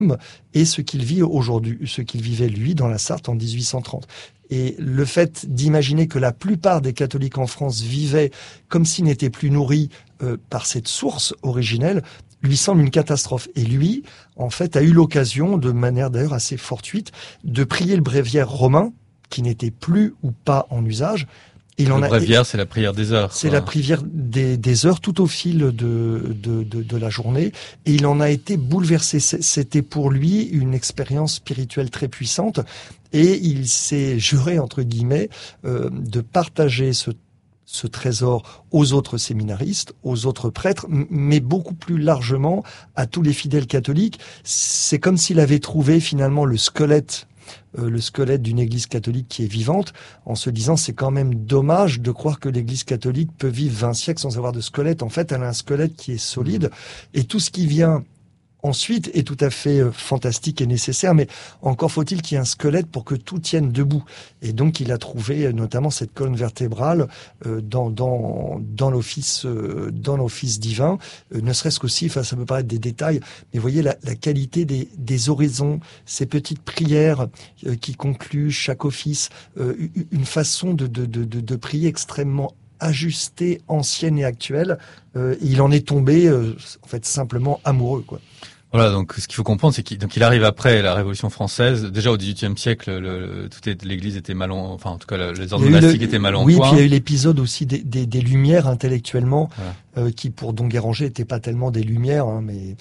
et ce qu'il vit aujourd'hui, ce qu'il vivait lui dans la Sarthe en 1830. Et le fait d'imaginer que la plupart des catholiques en France vivaient comme s'ils n'étaient plus nourris par cette source originelle lui semble une catastrophe. Et lui, en fait, a eu l'occasion, de manière d'ailleurs assez fortuite, de prier le bréviaire romain, qui n'était plus ou pas en usage. Le bréviaire, c'est la prière des heures. C'est la prière des heures tout au fil de la journée. Et il en a été bouleversé. C'était pour lui une expérience spirituelle très puissante. Et il s'est juré, entre guillemets, de partager ce trésor aux autres séminaristes, aux autres prêtres, mais beaucoup plus largement à tous les fidèles catholiques. C'est comme s'il avait trouvé finalement le squelette d'une église catholique qui est vivante, en se disant c'est quand même dommage de croire que l'église catholique peut vivre 20 siècles sans avoir de squelette. En fait, elle a un squelette qui est solide, et tout ce qui vient ensuite est tout à fait fantastique et nécessaire, mais encore faut-il qu'il y ait un squelette pour que tout tienne debout. Et donc il a trouvé notamment cette colonne vertébrale dans l'office divin, ne serait-ce qu'aussi, enfin ça peut paraître des détails, mais vous voyez la qualité des oraisons, ces petites prières qui concluent chaque office, une façon de prier extrêmement ajustée, ancienne et actuelle. Il en est tombé en fait simplement amoureux, quoi. Voilà, donc ce qu'il faut comprendre, c'est qu'il arrive après la Révolution française. Déjà au XVIIIe siècle, l'Église était mal enfin en tout cas les ordres monastiques étaient mal en point. Oui, puis il y a eu l'épisode aussi des Lumières intellectuellement, voilà. Qui pour Don Guéranger n'étaient pas tellement des Lumières, hein, mais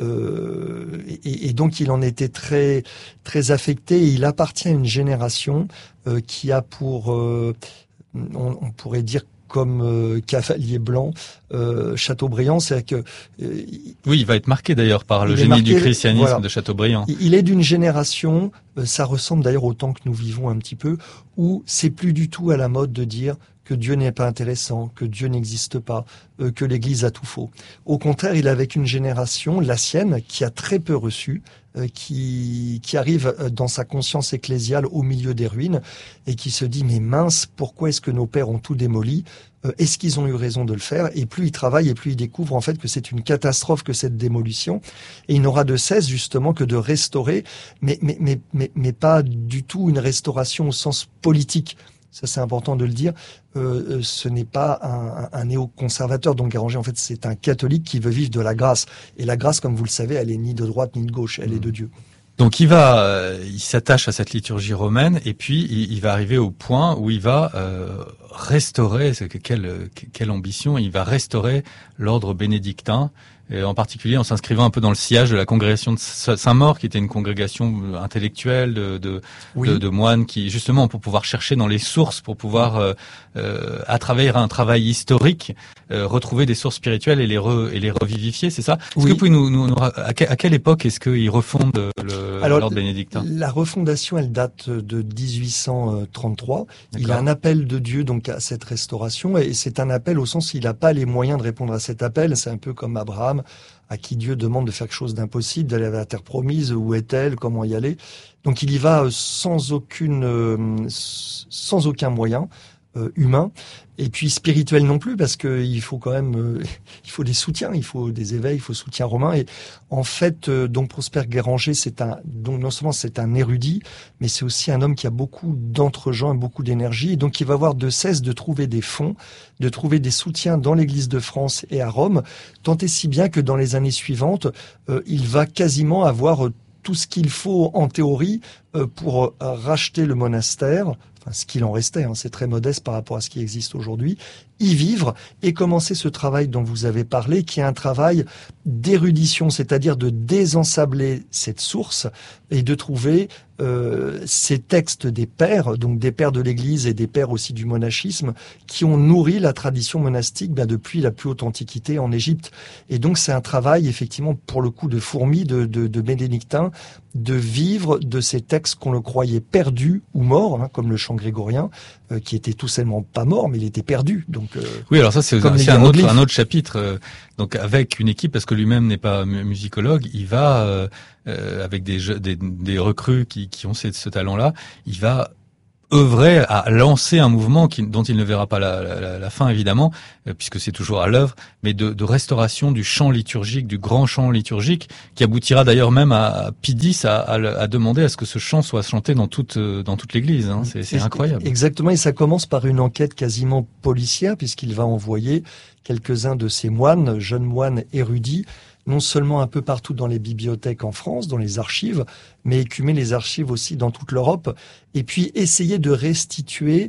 et donc il en était très très affecté. Et il appartient à une génération qui a pour on pourrait dire comme Cavalier Blanc, Chateaubriand, c'est-à-dire que oui, il va être marqué d'ailleurs par le génie du christianisme, voilà, de Chateaubriand. Il est d'une génération, ça ressemble d'ailleurs au temps que nous vivons un petit peu, où c'est plus du tout à la mode de dire que Dieu n'est pas intéressant, que Dieu n'existe pas, que l'Église a tout faux. Au contraire, il est avec une génération, la sienne, qui a très peu reçu, qui arrive dans sa conscience ecclésiale au milieu des ruines et qui se dit mais mince, pourquoi est-ce que nos pères ont tout démoli ? Est-ce qu'ils ont eu raison de le faire ? Et plus il travaille et plus il découvre en fait que c'est une catastrophe que cette démolition, et il n'aura de cesse justement que de restaurer, mais pas du tout une restauration au sens politique. Ça, c'est important de le dire. Ce n'est pas un néoconservateur. Donc Guéranger, en fait, c'est un catholique qui veut vivre de la grâce. Et la grâce, comme vous le savez, elle est ni de droite ni de gauche, elle est de Dieu. Donc il s'attache à cette liturgie romaine, et puis il va arriver au point où il va restaurer, quelle ambition, il va restaurer l'ordre bénédictin. Et en particulier en s'inscrivant un peu dans le sillage de la congrégation de Saint-Maur, qui était une congrégation intellectuelle de moines qui, justement, pour pouvoir chercher dans les sources, pour pouvoir, à travers un travail historique, retrouver des sources spirituelles et les revivifier, c'est ça ? Est-ce que vous pouvez à quelle époque est-ce qu'ils refondent l'ordre bénédictin ? La refondation, elle date de 1833. D'accord. Il y a un appel de Dieu donc à cette restauration, et c'est un appel au sens où il n'a pas les moyens de répondre à cet appel. C'est un peu comme Abraham, à qui Dieu demande de faire quelque chose d'impossible, d'aller à la terre promise, où est-elle, comment y aller. Donc il y va sans aucun moyen humain, et puis spirituel non plus, parce que il faut quand même il faut des soutiens, il faut des éveils, il faut soutien romain. Et en fait donc Prosper Guéranger, donc non seulement c'est un érudit, mais c'est aussi un homme qui a beaucoup d'entre-gens et beaucoup d'énergie, et donc il va avoir de cesse de trouver des fonds, de trouver des soutiens dans l'Église de France et à Rome, tant et si bien que dans les années suivantes il va quasiment avoir tout ce qu'il faut en théorie pour racheter le monastère, enfin ce qu'il en restait, c'est très modeste par rapport à ce qui existe aujourd'hui, y vivre et commencer ce travail dont vous avez parlé, qui est un travail d'érudition, c'est-à-dire de désensabler cette source et de trouver ces textes des pères, donc des pères de l'Église et des pères aussi du monachisme, qui ont nourri la tradition monastique depuis la plus haute antiquité en Égypte. Et donc c'est un travail effectivement pour le coup de fourmi, de bénédictin, de vivre de ces textes qu'on le croyait perdus ou morts, comme le chant grégorien, qui était tout simplement pas mort, mais il était perdu. Donc oui, alors ça c'est aussi un autre chapitre. Donc avec une équipe, parce que lui-même n'est pas musicologue, il va avec des recrues qui ont ce talent-là, il va œuvrer à lancer un mouvement dont il ne verra pas la fin évidemment, puisque c'est toujours à l'œuvre, mais de restauration du chant liturgique, du grand chant liturgique, qui aboutira d'ailleurs même à Pie X à demander à ce que ce chant soit chanté dans toute l'Église. Hein. C'est incroyable. Exactement, et ça commence par une enquête quasiment policière, puisqu'il va envoyer quelques-uns de ses moines, jeunes moines érudits, non seulement un peu partout dans les bibliothèques en France, dans les archives, mais écumer les archives aussi dans toute l'Europe, et puis essayer de restituer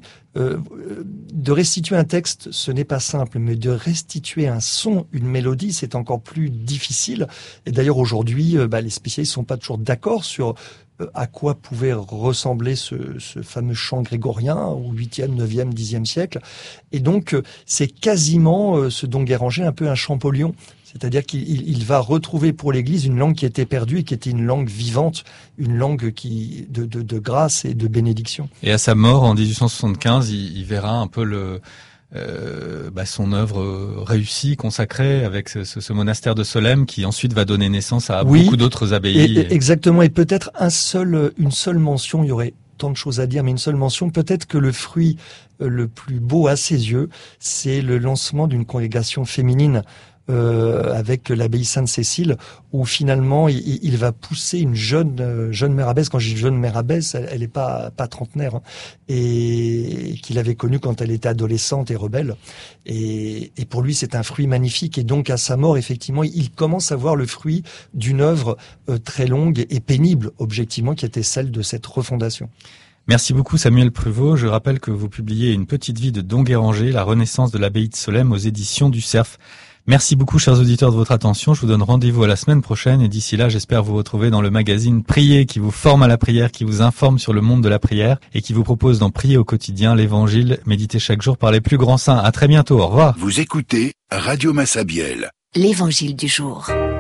un texte, ce n'est pas simple, mais de restituer un son, une mélodie, c'est encore plus difficile. Et d'ailleurs aujourd'hui, les spécialistes sont pas toujours d'accord sur à quoi pouvait ressembler ce fameux chant grégorien au 8e, 9e, 10e siècle. Et donc, c'est quasiment ce Don Guéranger, un peu un Champollion. C'est-à-dire qu'il va retrouver pour l'Église une langue qui était perdue et qui était une langue vivante, une langue de grâce et de bénédiction. Et à sa mort en 1875, il verra un peu son œuvre réussie, consacrée avec ce monastère de Solesmes qui ensuite va donner naissance à beaucoup d'autres abbayes. Exactement, et peut-être une seule mention, il y aurait tant de choses à dire, mais une seule mention, peut-être que le fruit le plus beau à ses yeux, c'est le lancement d'une congrégation féminine avec l'abbaye Sainte-Cécile, où finalement il va pousser une jeune mère abbesse. Quand je dis jeune mère abbesse, elle est pas trentenaire, hein, et qu'il avait connue quand elle était adolescente et rebelle. Et pour lui, c'est un fruit magnifique. Et donc à sa mort, effectivement, il commence à voir le fruit d'une œuvre très longue et pénible, objectivement, qui était celle de cette refondation. Merci beaucoup Samuel Pruvot. Je rappelle que vous publiez une petite vie de Don Guéranger, la renaissance de l'abbaye de Solesmes aux éditions du Cerf. Merci beaucoup, chers auditeurs, de votre attention. Je vous donne rendez-vous à la semaine prochaine et d'ici là, j'espère vous retrouver dans le magazine Prier qui vous forme à la prière, qui vous informe sur le monde de la prière et qui vous propose d'en prier au quotidien l'évangile médité chaque jour par les plus grands saints. À très bientôt. Au revoir. Vous écoutez Radio Massabielle. L'évangile du jour.